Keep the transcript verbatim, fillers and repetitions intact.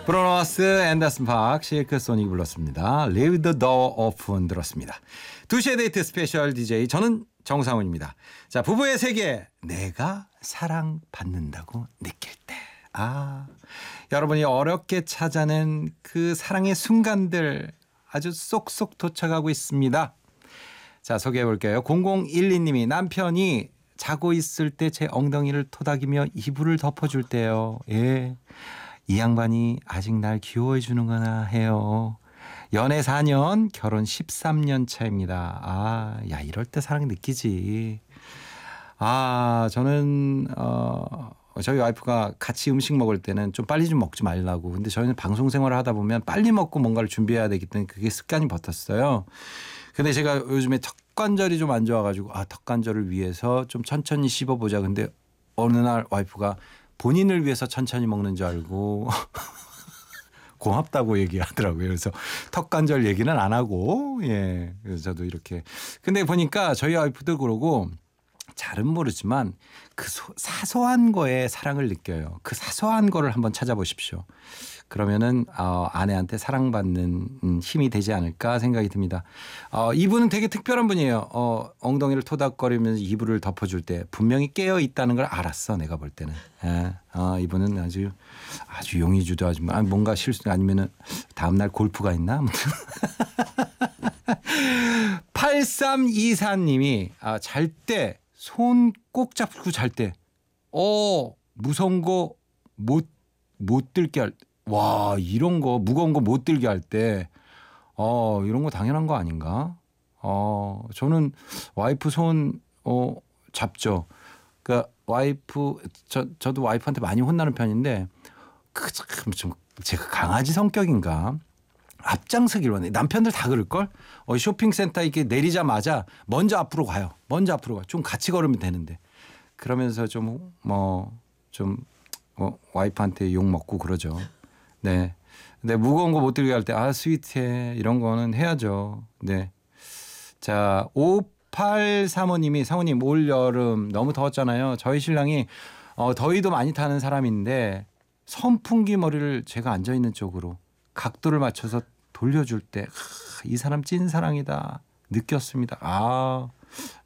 브루노마스, 앤더슨 파크, 실크 소닉이 불렀습니다. Leave the door open 들었습니다. 두 시의 데이트 스페셜 디제이 저는 정상훈입니다. 자, 부부의 세계, 내가 사랑받는다고 느낄 때. 아, 여러분이 어렵게 찾아낸 그 사랑의 순간들 아주 쏙쏙 도착하고 있습니다. 자, 소개해 볼게요. 공공일이 님이 남편이 자고 있을 때 제 엉덩이를 토닥이며 이불을 덮어줄 때요. 예, 이 양반이 아직 날 귀여워해 주는구나 해요. 연애 사 년, 결혼 십삼 년 차입니다. 아, 야, 이럴 때 사랑 느끼지. 아, 저는 어, 저희 와이프가 같이 음식 먹을 때는 좀 빨리 좀 먹지 말라고. 근데 저희는 방송 생활을 하다 보면 빨리 먹고 뭔가를 준비해야 되기 때문에 그게 습관이 붙었어요. 근데 제가 요즘에 턱관절이 좀 안 좋아가지고 아, 턱관절을 위해서 좀 천천히 씹어보자. 근데 어느 날 와이프가 본인을 위해서 천천히 먹는 줄 알고 고맙다고 얘기하더라고요. 그래서 턱관절 얘기는 안 하고, 예. 그래서 저도 이렇게. 근데 보니까 저희 와이프도 그러고 잘은 모르지만 그 소, 사소한 거에 사랑을 느껴요. 그 사소한 거를 한번 찾아보십시오. 그러면은 어, 아내한테 사랑받는 음, 힘이 되지 않을까 생각이 듭니다. 어, 이분은 되게 특별한 분이에요. 어, 엉덩이를 토닥거리면서 이불을 덮어줄 때 분명히 깨어 있다는 걸 알았어. 내가 볼 때는. 예. 어, 이분은 아주 아주 용의주도하지 아, 뭔가 실수 아니면은 다음 날 골프가 있나? 팔삼이사 님이 아, 잘 때 손 꼭 잡고 잘 때 어, 무서운 거 못 못 들게 할 와, 이런 거 무거운 거 못 들게 할 때 어, 이런 거 당연한 거 아닌가? 어, 저는 와이프 손 어, 잡죠. 그러니까 와이프 저 저도 와이프한테 많이 혼나는 편인데 그 참 좀 제가 강아지 성격인가? 앞장서기로 하네. 남편들 다 그럴 걸? 어, 쇼핑센터 이렇게 내리자마자 먼저 앞으로 가요. 먼저 앞으로 가. 좀 같이 걸으면 되는데. 그러면서 좀 뭐 좀 어, 와이프한테 욕 먹고 그러죠. 네. 근데 무거운 거 못 들게 할 때 아, 스윗해. 이런 거는 해야죠. 네. 자, 오팔삼오 님이 사모님 올 여름 너무 더웠잖아요. 저희 신랑이 어, 더위도 많이 타는 사람인데 선풍기 머리를 제가 앉아 있는 쪽으로 각도를 맞춰서 돌려줄 때 이 사람 찐 사랑이다 느꼈습니다. 아,